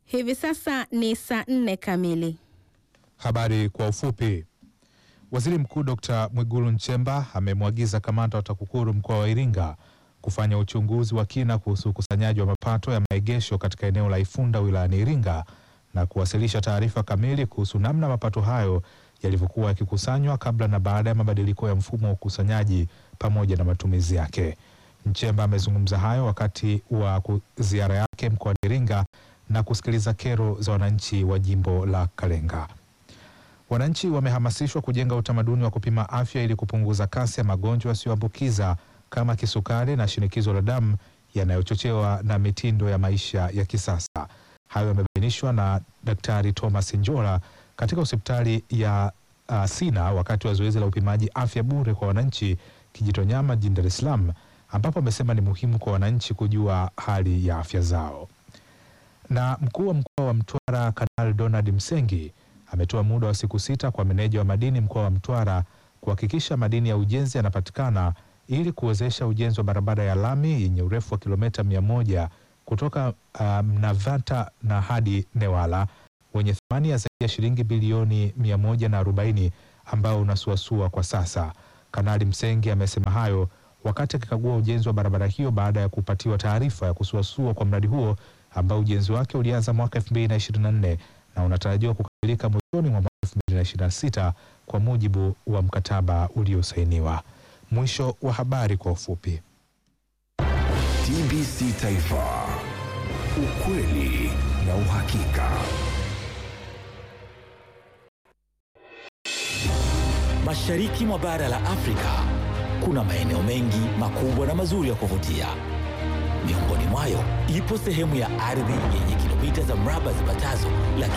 Hivi sasa ni saa 4 kamili. Habari kwa ufupi. Waziri Mkuu Dr. Mwigulu Nchemba amemwagiza kamanda wa TAKUKURU mkoa wa Iringa kufanya uchunguzi wa kina kuhusu ukusanyaji wa mapato ya maegesho katika eneo la Ifunda wilayani Iringa na kuwasilisha taarifa kamili kuhusu namna mapato hayo yalivyokuwa yakikusanywa kabla na baada ya mabadiliko ya mfumo wa ukusanyaji pamoja na matumizi yake. Nchemba amezungumza hayo wakati wa ziara yake mkoani Iringa na kusikiliza kero za wananchi wa jimbo la Kalenga. Wananchi wamehamasishwa kujenga utamaduni wa kupima afya ili kupunguza kasi ya magonjwa yasiyoambukiza kama kisukari na shinikizo la damu yanayochochewa na mitindo ya maisha ya kisasa. Hayo yamebainishwa na Daktari Thomas Njola katika hospitali ya Sina wakati wa zoezi la upimaji afya bure kwa wananchi Kijitonyama jijini Dar es Salaam, ambapo amesema ni muhimu kwa wananchi kujua hali ya afya zao. Na mkuu wa mkoa wa Mtwara Kanali Donald Msengi ametoa muda wa siku 6 kwa meneja wa madini mkoa wa Mtwara kuhakikisha madini ya ujenzi yanapatikana ili kuwezesha ujenzi wa barabara ya lami yenye urefu wa kilomita 100 kutoka Mnavata na hadi Newala wenye thamani ya zaidi ya shilingi bilioni 140 ambao unasuasua kwa sasa. Kanali Msengi amesema hayo wakati akikagua ujenzi wa barabara hiyo baada ya kupatiwa taarifa ya kusuasua kwa mradi huo ambao ujenzi wake ulianza mwaka 2024 na unatarajiwa kukamilika mwishoni mwa mwaka 2026 kwa mujibu wa mkataba uliosainiwa. Mwisho wa habari kwa ufupi. TBC Taifa, ukweli na uhakika. Mashariki mwa bara la Afrika kuna maeneo mengi makubwa na mazuri ya kuvutia. Miongoni mwayo ipo sehemu ya ardhi yenye kilomita za mraba zipatazo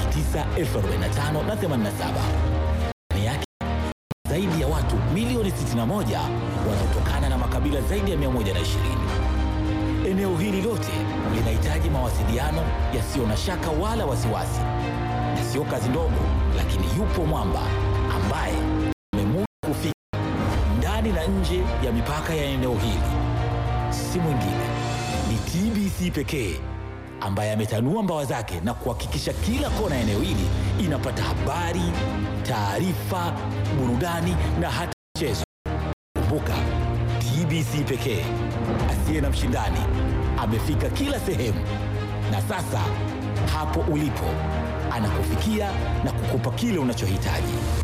945,087. Ndani yake zaidi ya watu milioni 61 wanaotokana na makabila zaidi ya 120. Eneo hili lote linahitaji mawasiliano yasiyo na shaka wala wasiwasi. Na sio kazi ndogo, lakini yupo mwamba ambaye amemudu kufika ndani na nje ya mipaka ya eneo hili. Si mwingine ni TBC pekee ambaye ametanua mbawa zake na kuhakikisha kila kona ya eneo hili inapata habari, taarifa, burudani na hata michezo. Kumbuka, TBC pekee asiye na mshindani amefika kila sehemu, na sasa hapo ulipo anakufikia na kukupa kile unachohitaji.